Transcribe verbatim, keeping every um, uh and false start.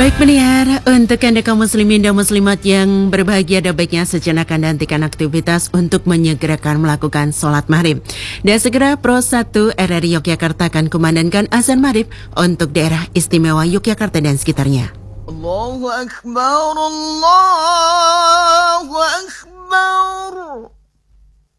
Baik pendengar, untuk Anda kaum muslimin dan muslimat yang berbahagia, ada baiknya sejenak Anda hentikan aktivitas untuk menyegerakan melakukan sholat maghrib. Dan segera Pro satu R R I Yogyakarta akan kumandangkan azan maghrib untuk daerah istimewa Yogyakarta dan sekitarnya. Allahu Akbar, Allahu Akbar.